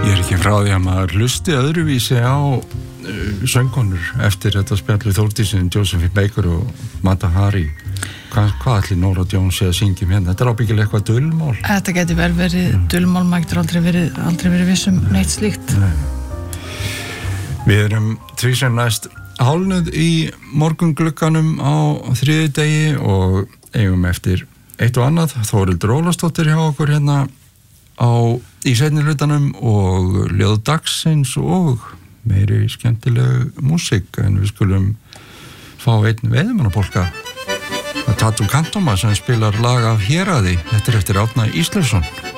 Ég ekki frá því að maður hlusti öðruvísi á söngkonur eftir þetta spjallu Þórdísin, Josephine Baker og Mata Hari. Hvað ætli Norah Jones að syngja hérna? Þetta ábyggilega eitthvað dulmál. Þetta geti vel verið dulmál, maður getur aldrei verið vissum neitt slíkt. Nei. Við erum tvísem næst hálnuð í morgunglugganum á þriðjudegi og eigum eftir eitt og annað. Þórhildur Ólafsdóttir hjá okkur hérna í seinni hlutanum og ljóð dagsins og meiri skemmtileg músík, en við skulum fá einn veiðimannapolka að Tattoo Cantoma sem spilar lag af Héraði. Þetta eftir Árna Ísleifsson.